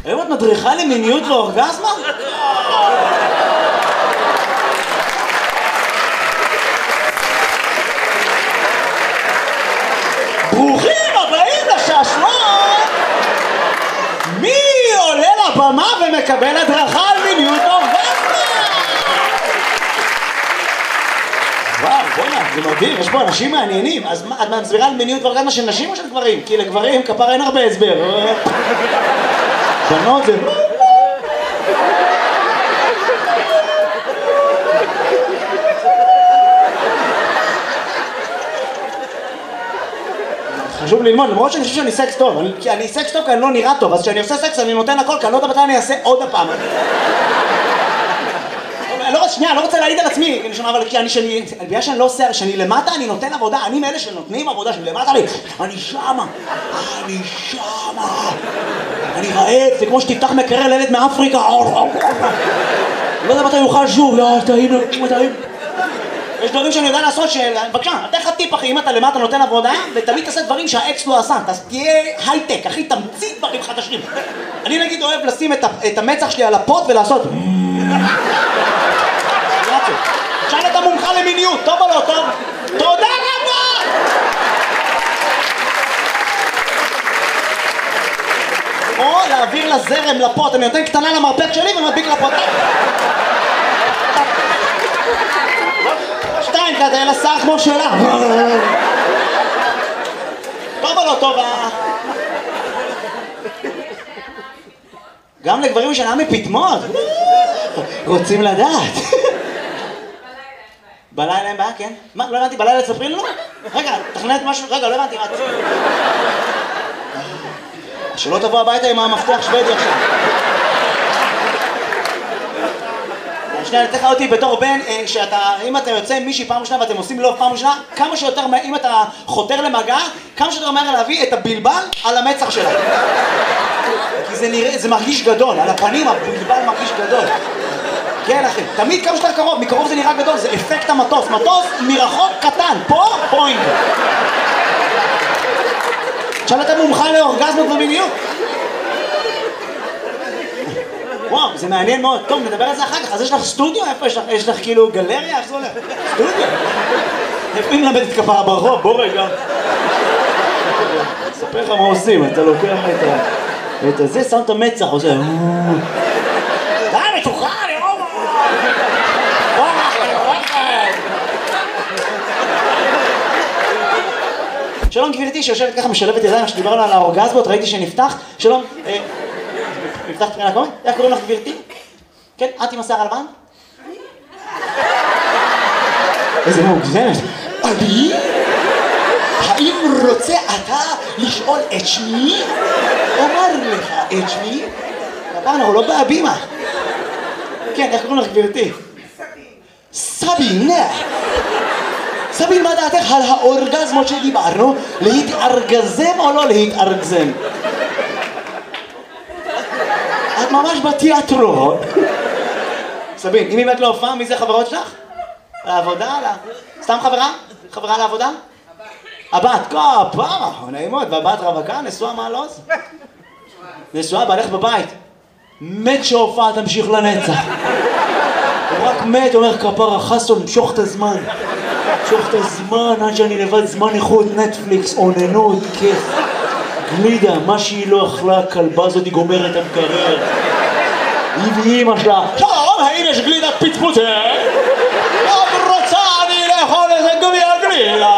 היום את מדריכה למיניות ואורגזמה? ברוכים הבאים לשעשועון! מי עולה לבמה ומקבל הדרכה על מיניות ואורגזמה? וואו, בוא'נה, זה מדהים, יש פה אנשים מעניינים. אז את מסבירה על מיניות ואורגזמה של נשים או של גברים? כי לגברים כפר אין הרבה הסבר. בנות זה... חשוב ללמוד, למרות שאני חושב שאני סקס טוב. אני סקס טוב כי אני לא נראה טוב, אז כשאני עושה סקס אני נותן הכל, כי אני לא יודע מתי אני אעשה עוד הפעם. שנייה, אני לא רוצה להעיד על עצמי, אבל בגלל שאני לא עושה, שאני למטה אני נותן עבודה, אני מאלה שנותנים עבודה, שאני למטה אני שמה, אני רעב, זה כמו שתפתח מקרר לילד מאפריקה, לא יודע מתי יוכל שוב, טעים. יש דברים שאני יודע לעשות בבקשה, אתן לך טיפ אחי, אם אתה למטה נותן עבודה, ותמיד תעשה דברים שהאקס לא עשה, תהיה הייטק, אחי, תמציא דברים חדשים. אני נגיד אוהב לשים את המצח שלי על הפוט ולעשות עכשיו אתה מומחה למיניות, טוב או לא טוב? תודה רבה! או להעביר לזרם לפוט, אני נותן קטנה למרפק שלי ומדביק לפוט. שתיים כזה, אלא שר כמו שלה. טוב או לא טוב? גם לגברים שנה מפתמות. רוצים לדעת. בלילה אין בעיה, כן? מה? לא הבנתי, בלילה תספרי לנו? רגע, תכננת משהו? רגע, לא הבנתי, מה? שלא תבוא הביתה עם המפתח שוודי עכשיו. שנייה, אני תכף אותי בתור בן, אם אתה יוצא עם מישהי פעם ראשונה ואתם עושים לוב פעם ראשונה, כמה שיותר, אם אתה חותר למגע, כמה שיותר מהר להביא את הבלבל על המצח שלה. כי זה מרגיש גדול, על הפנים הבלבל מרגיש גדול. כן אחי, תמיד כמה שיותר קרוב, מקרוב זה נראה גדול, זה אפקט המטוס, מטוס מרחוק קטן, פה פוינט. עכשיו אתה מומחה לאורגזמות ומיניות. וואו, זה מעניין מאוד. טוב, נדבר על זה אחר כך. אז יש לך סטודיו? איפה יש לך? יש לך כאילו גלריה? איך זה הולך? סטודיו? איפה היא מלמדת כפרה ברחוב? בוא רגע. אספר לך מה עושים, אתה לוקח את הזה, שם את המצח, עושה... די, מתוחה, אני רואה! שלום גבירתי שיושבת ככה משלבת ידיים שדיברנו על האורגזמות, ראיתי שנפתח. שלום, נפתח תחילה הכל? איך קוראים לך גבירתי? כן, את עם השיער הלבן? איזה מוגזמת. אני? האם רוצה אתה לשאול את שמי? אומר לך את שמי? הפעם אנחנו לא בהבימה. כן, איך קוראים לך גבירתי? סבין. סבין, מה דעתך על האורגזמות שדיברנו? להתארגזם או לא להתארגזם? את ממש בתיאטרון. סבין, אם באמת לא הופעה, מי זה חברות שלך? לעבודה? סתם חברה? חברה לעבודה? הבת, כפה, נעימות, והבת רווקה, נשואה מעלוז? נשואה, בעלך בבית. מת שההופעה תמשיך לנצח. הוא רק מת, אומר כפרה, חסון, משוך את הזמן. משוך את הזמן, עד שאני לבד זמן איכות, נטפליקס, אוננות, כיף. גלידה, מה שהיא לא אכלה, הכלבה הזאת היא גומרת את המקרר. היא ואימא שלה, שלום, האם יש גלידת פצפוצה? לא רוצה אני לאכול איזה גביע גלידה.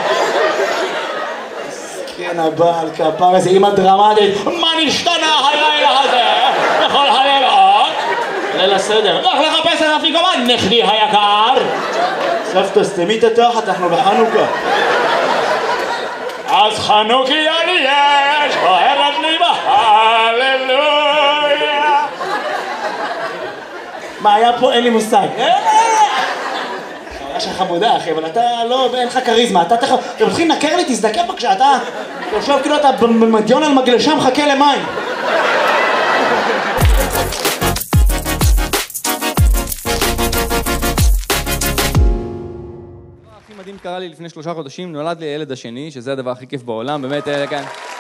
כן, הבעל כפר, איזה אימא דרמטית. מה נשתנה הלילה הזה? בכל הלילות? ליל הסדר. לך לחפש את אפיקומן, נכדי היקר. סבתא, סתמי את התחת, אנחנו בחנוכה. אז חנוכיה לי יש, אוהבת לי בהללויה. מה היה פה? אין לי מושג. יש לך חמודה אחי, אבל אתה לא, אין לך כריזמה. אתה מתחיל לנקר לי, תזדקר בבקשה, אתה חושב כאילו אתה במדיון על מגלשה מחכה למים. הכי מדהים קרה לי לפני 3 חודשים, נולד לי הילד השני, שזה הדבר הכי כיף בעולם, באמת, כן.